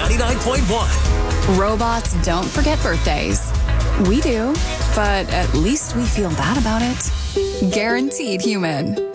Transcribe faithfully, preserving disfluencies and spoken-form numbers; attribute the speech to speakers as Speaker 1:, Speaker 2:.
Speaker 1: ninety-nine point one.
Speaker 2: Robots don't forget birthdays. We do, but at least we feel bad about it. Guaranteed Human.